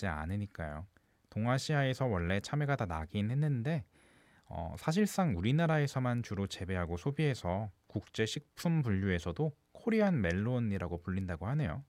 나지 않으니까요. 동아시아에서 원래 참외가 다 나긴 했는데 사실상 우리나라에서만 주로 재배하고 소비해서 국제 식품 분류에서도 코리안 멜론이라고 불린다고 하네요.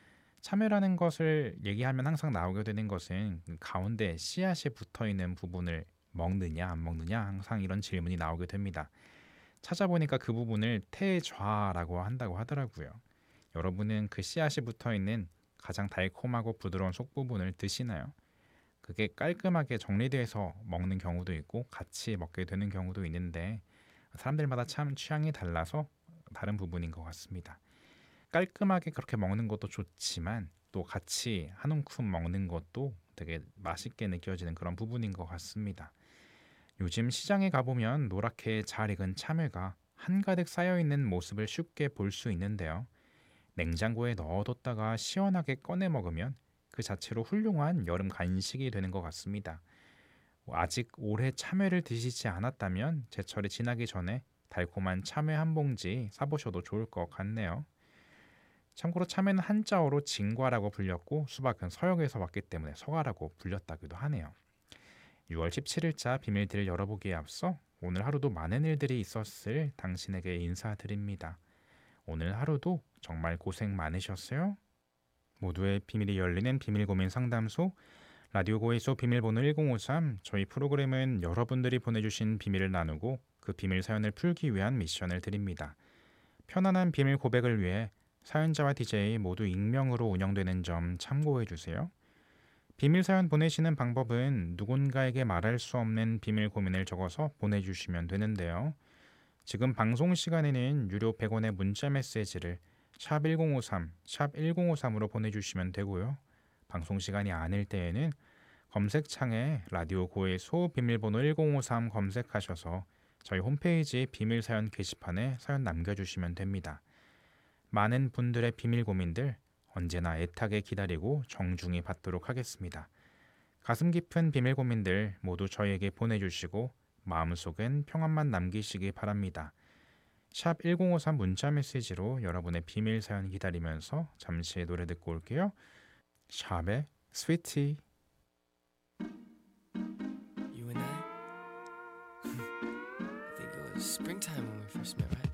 참외라는 것을 얘기하면 항상 나오게 되는 것은 그 가운데 씨앗이 붙어 있는 부분을 먹느냐 안 먹느냐 항상 이런 질문이 나오게 됩니다. 찾아보니까 그 부분을 태좌라고 한다고 하더라고요. 여러분은 그 씨앗이 붙어 있는 가장 달콤하고 부드러운 속 부분을 드시나요? 그게 깔끔하게 정리돼서 먹는 경우도 있고 같이 먹게 되는 경우도 있는데 사람들마다 참 취향이 달라서 다른 부분인 것 같습니다. 깔끔하게 그렇게 먹는 것도 좋지만 또 같이 한 움큼 먹는 것도 되게 맛있게 느껴지는 그런 부분인 것 같습니다. 요즘 시장에 가보면 노랗게 잘 익은 참외가 한가득 쌓여있는 모습을 쉽게 볼 수 있는데요. 냉장고에 넣어뒀다가 시원하게 꺼내 먹으면 그 자체로 훌륭한 여름 간식이 되는 것 같습니다. 아직 올해 참외를 드시지 않았다면 제철이 지나기 전에 달콤한 참외 한 봉지 사보셔도 좋을 것 같네요. 참고로 참외는 한자어로 진과라고 불렸고 수박은 서역에서 왔기 때문에 서가라고 불렸다기도 하네요. 6월 17일자 비밀들을 열어보기에 앞서 오늘 하루도 많은 일들이 있었을 당신에게 인사드립니다. 오늘 하루도 정말 고생 많으셨어요? 모두의 비밀이 열리는 비밀고민 상담소 라디오 고해소 비밀번호 1053. 저희 프로그램은 여러분들이 보내주신 비밀을 나누고 그 비밀 사연을 풀기 위한 미션을 드립니다. 편안한 비밀 고백을 위해 사연자와 DJ 모두 익명으로 운영되는 점 참고해 주세요. 비밀 사연 보내시는 방법은 누군가에게 말할 수 없는 비밀 고민을 적어서 보내주시면 되는데요. 지금 방송 시간에는 유료 100원의 문자 메시지를 샵 1053, 샵 1053으로 보내주시면 되고요. 방송 시간이 아닐 때에는 검색창에 라디오 고해소 비밀번호 1053 검색하셔서 저희 홈페이지 비밀 사연 게시판에 사연 남겨주시면 됩니다. 많은 분들의 비밀 고민들 언제나 애타게 기다리고 정중히 받도록 하겠습니다. 가슴 깊은 비밀 고민들 모두 저희에게 보내주시고 마음속엔 평안만 남기시기 바랍니다. 샵 1053 문자 메시지로 여러분의 비밀 사연 기다리면서 잠시 노래 듣고 올게요. 샵의 스위티. You and I think it was springtime when we first met, right?